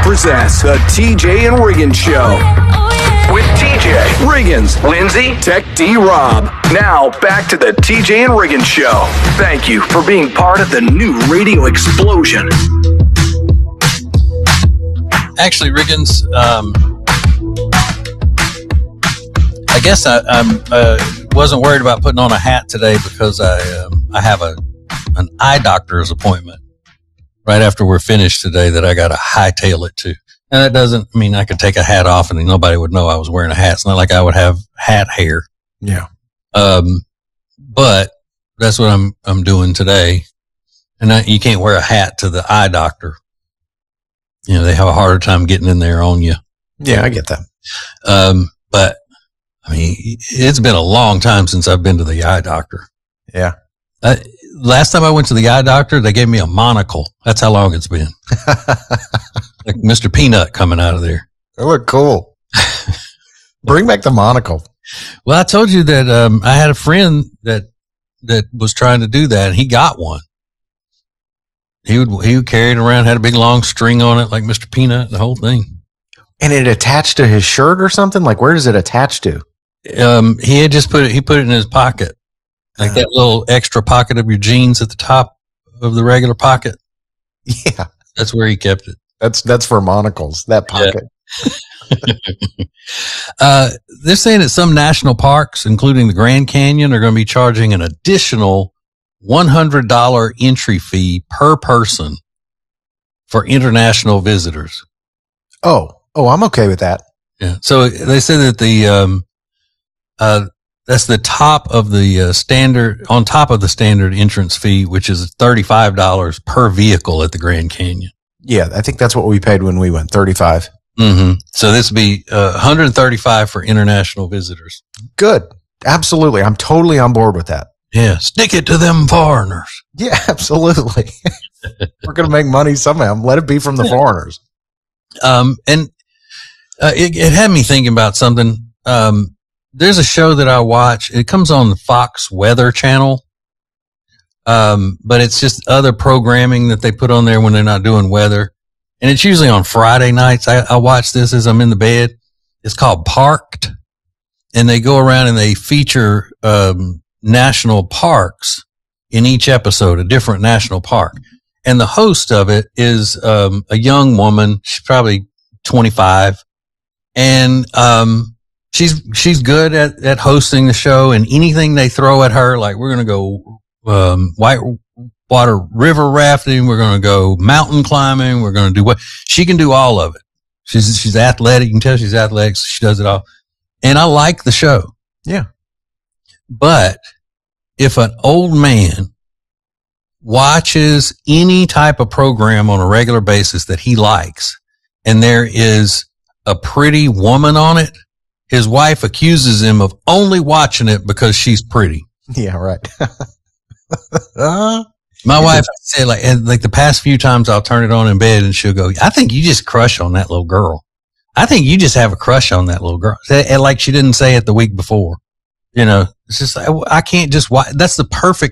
presents the TJ and Riggins Show. With TJ, Riggins, Lindsay, Tech D Rob. Now, back to the TJ and Riggins Show. Thank you for being part of the new radio explosion. Actually, Riggins, I guess I wasn't worried about putting on a hat today because I have an eye doctor's appointment right after we're finished today that I got to hightail it to. And that doesn't mean I could take a hat off and nobody would know I was wearing a hat. It's not like I would have hat hair. Yeah. But that's what I'm doing today. And you can't wear a hat to the eye doctor. You know, they have a harder time getting in there on you. Yeah, I get that. But I mean, it's been a long time since I've been to the eye doctor. Yeah. Last time I went to the eye doctor, they gave me a monocle. That's how long it's been. Like Mr. Peanut coming out of there. They look cool. Bring back the monocle. Well, I told you that I had a friend that was trying to do that, and he got one. He would carry it around, had a big long string on it, like Mr. Peanut, the whole thing. And it attached to his shirt or something? Like, where does it attach to? He had just put it in his pocket, like that little extra pocket of your jeans at the top of the regular pocket. Yeah, that's where he kept it. That's for monocles. That pocket. Yeah. They're saying that some national parks, including the Grand Canyon, are going to be charging an additional $100 entry fee per person for international visitors. Oh, I'm okay with that. Yeah. So they said that that's the top of the standard, on top of the standard entrance fee, which is $35 per vehicle at the Grand Canyon. Yeah, I think that's what we paid when we went, $35. Mm-hmm. So this would be $135 for international visitors. Good. Absolutely. I'm totally on board with that. Yeah. Stick it to them foreigners. Yeah, absolutely. We're going to make money somehow. Let it be from the foreigners. It had me thinking about something. There's a show that I watch. It comes on the Fox Weather Channel. But it's just other programming that they put on there when they're not doing weather. And it's usually on Friday nights. I watch this as I'm in the bed. It's called Parked. And they go around and they feature, national parks in each episode, a different national park. And the host of it is, a young woman. She's probably 25. And, she's good at hosting the show, and anything they throw at her, like we're going to go, whitewater river rafting. We're going to go mountain climbing. We're going to do what she can do, all of it. She's athletic. You can tell she's athletic. So she does it all. And I like the show. Yeah. But if an old man watches any type of program on a regular basis that he likes, and there is a pretty woman on it, his wife accuses him of only watching it because she's pretty. Yeah, right. My wife said, like the past few times I'll turn it on in bed and she'll go, I think you just crush on that little girl. I think you just have a crush on that little girl. And like she didn't say it the week before. You know, it's just, I can't just watch. That's the perfect